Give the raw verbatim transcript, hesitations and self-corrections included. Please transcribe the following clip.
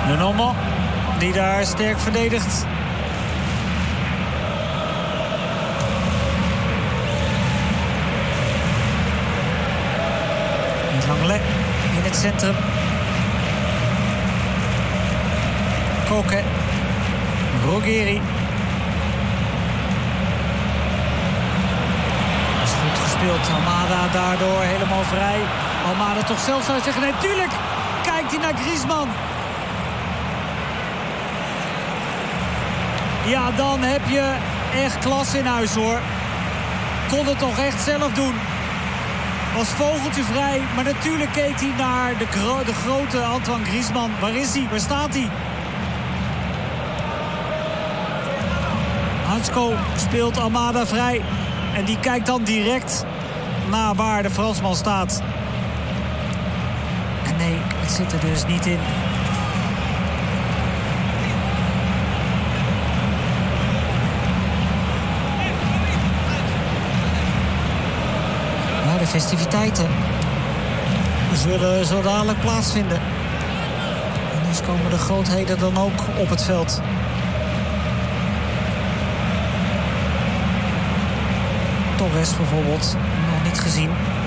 Nunomo, die daar sterk verdedigt. Langley in het centrum. Koke. Ruggeri. Dat is goed gespeeld. Almada daardoor helemaal vrij. Almada toch zelf zou zeggen, nee, tuurlijk kijkt hij naar Griezmann. Ja, dan heb je echt klas in huis, hoor. Kon het toch echt zelf doen. Was vogeltje vrij, maar natuurlijk keek hij naar de, gro- de grote Antoine Griezmann. Waar is hij? Waar staat hij? Hansko speelt Almada vrij. En die kijkt dan direct naar waar de Fransman staat. En nee, het zit er dus niet in. De festiviteiten zullen zo dadelijk plaatsvinden. En dus komen de grootheden dan ook op het veld. Torres bijvoorbeeld, nog niet gezien.